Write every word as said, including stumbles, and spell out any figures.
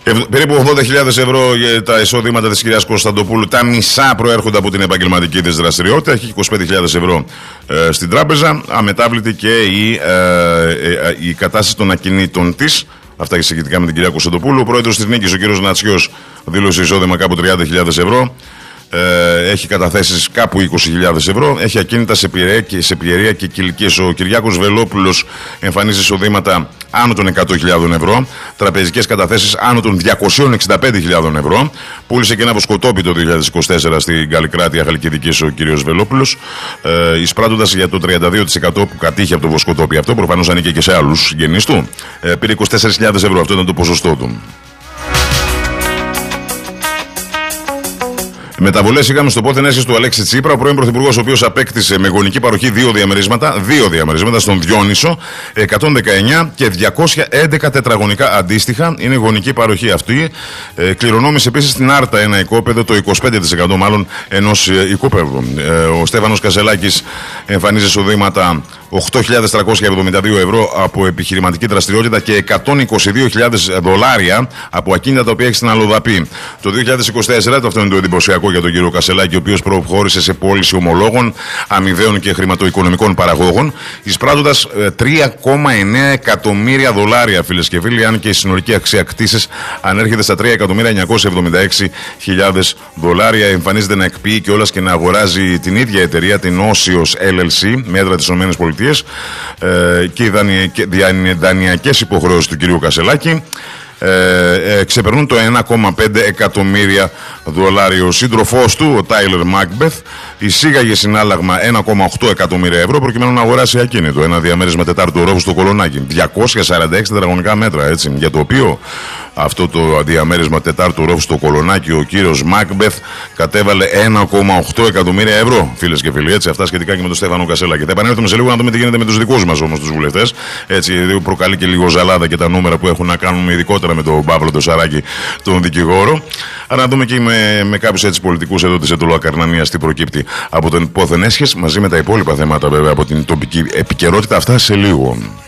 Περίπου ογδόντα χιλιάδες ευρώ για τα εισόδηματα της κυρίας Κωνσταντοπούλου. Τα μισά προέρχονται από την επαγγελματική της δραστηριότητα. Έχει είκοσι πέντε χιλιάδες ευρώ ε, στην τράπεζα. Αμετάβλητη και η, ε, ε, η κατάσταση των ακινήτων της. Αυτά και σχετικά με την κυρία Κωνσταντοπούλου. Ο πρόεδρος της Νίκης, ο κύριος Νατσιός, δήλωσε εισόδημα κάπου τριάντα χιλιάδες ευρώ. Ε, έχει καταθέσεις κάπου είκοσι χιλιάδες ευρώ. Έχει ακίνητα σε Πιερία και, σε Πιερία και Κιλικίες. Ο Κυριάκος Βελόπουλος εμφανίζει εισοδήματα άνω των εκατό χιλιάδων ευρώ. Τραπεζικές καταθέσεις άνω των διακόσιες εξήντα πέντε χιλιάδων ευρώ. Πούλησε και ένα βοσκοτόπι το δύο χιλιάδες είκοσι τέσσερα στην Καλλικράτεια Χαλκιδικής ο κύριος Βελόπουλος. Ε, εισπράττοντας για το τριάντα δύο τοις εκατό που κατήχε από το βοσκοτόπι αυτό. Προφανώς ανήκε και σε άλλους συγγενείς του. Ε, πήρε είκοσι τέσσερις χιλιάδες ευρώ. Αυτό ήταν το ποσοστό του. Μεταβολές είχαμε στο πόθεν έσχεση του Αλέξη Τσίπρα, ο πρώην πρωθυπουργός, ο οποίος απέκτησε με γονική παροχή δύο διαμερίσματα, δύο διαμερίσματα στον Διόνυσο, εκατόν δεκαεννιά και διακόσια έντεκα τετραγωνικά αντίστοιχα. Είναι γονική παροχή αυτή. Ε, κληρονόμησε επίσης στην Άρτα ένα οικόπεδο, το είκοσι πέντε τοις εκατό μάλλον ενός ε, οικόπεδου. Ε, ο Στέφανος Κασελάκης εμφανίζει εισοδήματα οκτώ χιλιάδες τριακόσια εβδομήντα δύο ευρώ από επιχειρηματική δραστηριότητα και εκατόν είκοσι δύο χιλιάδες δολάρια από ακίνητα τα οποία έχει στην Αλοδαπή. Το δύο χιλιάδες είκοσι τέσσερα, το αυτό είναι το εντυπωσιακό για τον κύριο Κασελάκη, ο οποίος προχώρησε σε πώληση ομολόγων, αμοιβαίων και χρηματοοικονομικών παραγόγων, εισπράττοντας τρία κόμμα εννέα εκατομμύρια δολάρια, φίλες και φίλοι, αν και η συνολική αξία κτήσης ανέρχεται στα τρία εκατομμύρια εννιακόσιες εβδομήντα έξι χιλιάδες δολάρια. Εμφανίζεται να εκποιεί κιόλας και να αγοράζει την ίδια εταιρεία, την Όσιος ελ ελ σι, με έδρα της ΗΠΑ, ε, και οι δανειακές υποχρεώσεις του κυρίου Κασελάκη Ε, ε, ξεπερνούν το ένα κόμμα πέντε εκατομμύρια δολάρια. Ο σύντροφός του, ο Τάιλερ Μάκμπεθ, εισήγαγε συνάλλαγμα ένα κόμμα οκτώ εκατομμύρια ευρώ προκειμένου να αγοράσει ακίνητο. Ένα διαμέρισμα τετάρτου ορόφου στο Κολονάκι. διακόσια σαράντα έξι τετραγωνικά μέτρα, έτσι. Για το οποίο αυτό το διαμέρισμα τετάρτου ορόφου στο Κολονάκι ο κύριος Μάκμπεθ κατέβαλε ένα κόμμα οκτώ εκατομμύρια ευρώ, φίλες και φίλοι. Έτσι, αυτά σχετικά και με τον Στέφανο Κασελάκη. Θα επανέλθουμε σε λίγο να δούμε τι γίνεται με τους δικούς μας όμως τους βουλευτές. Έτσι, προκαλεί και λίγο ζαλάδα και τα νούμερα που έχουν να κάνουν ειδικότερα με τον Παύλο το Σαράκη, τον δικηγόρο. Αλλά να δούμε και με, με κάποιους έτσι πολιτικούς εδώ της Ετωλοακαρνανίας τι προκύπτει από τον πόθεν έσχες, μαζί με τα υπόλοιπα θέματα βέβαια από την τοπική επικαιρότητα. Αυτά σε λίγο.